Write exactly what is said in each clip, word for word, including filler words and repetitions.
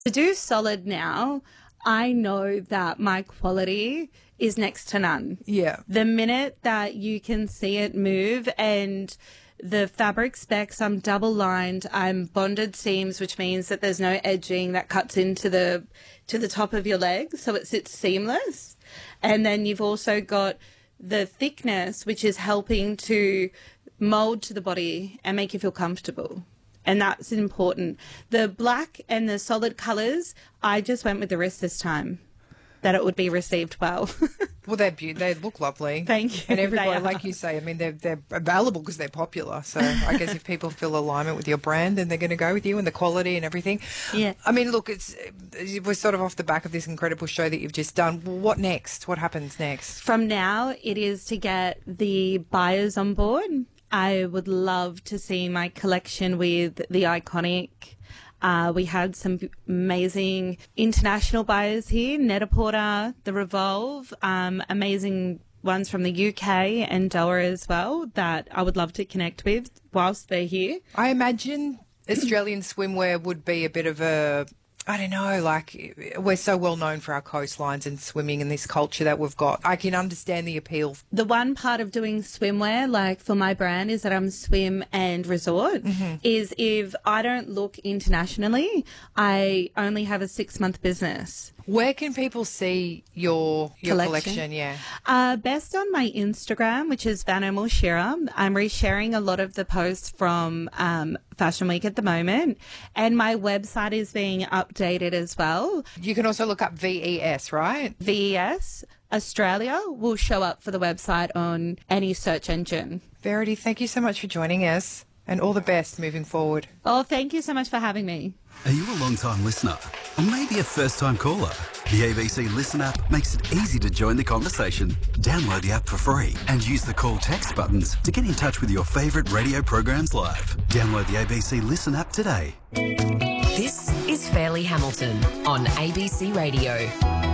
To do solid now, I know that my quality is next to none. Yeah. The minute that you can see it move and the fabric specs, I'm double lined, I'm bonded seams, which means that there's no edging that cuts into the to the top of your leg, so it sits seamless. And then you've also got the thickness, which is helping to mold to the body and make you feel comfortable. And that's important. The black and the solid colours, I just went with the risk this time, that it would be received well. Well, they're be- they look lovely. Thank you. And everybody, They are. like you say, I mean, they're, they're available because they're popular. So I guess if people feel alignment with your brand, then they're going to go with you and the quality and everything. Yeah. I mean, look, it's we're sort of off the back of this incredible show that you've just done. What next? What happens next? From now, it is to get the buyers on board. I would love to see my collection with the Iconic. Uh, we had some amazing international buyers here, Net-a-Porter, The Revolve, um, amazing ones from the U K and Doha as well that I would love to connect with whilst they're here. I imagine Australian swimwear would be a bit of a, I don't know, like we're so well known for our coastlines and swimming and this culture that we've got. I can understand the appeal. The one part of doing swimwear, like for my brand, is that I'm swim and resort, mm-hmm. is if I don't look internationally, I only have a six-month business. Where can people see your your collection? Collection? Yeah, Uh, best on my Instagram, which is Vanomal Shira. I'm resharing a lot of the posts from um, Fashion Week at the moment, and my website is being updated as well. you can also look up V E S, right? V E S Australia will show up for the website on any search engine. Verity, thank you so much for joining us, and all the best moving forward. Oh, thank you so much for having me. Are you a long-time listener? Or maybe a first-time caller? The A B C Listen app makes it easy to join the conversation. Download the app for free and use the call text buttons to get in touch with your favourite radio programs live. Download the A B C Listen app today. This is Fairleigh Hamilton on A B C Radio.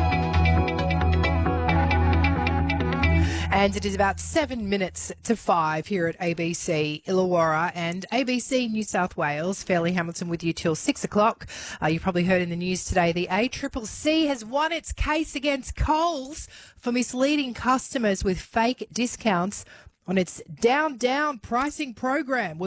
And it is about seven minutes to five here at A B C Illawarra and A B C New South Wales. Fairleigh Hamilton with you till six o'clock. Uh, you probably heard in the news today the A C C C has won its case against Coles for misleading customers with fake discounts on its down, down pricing program.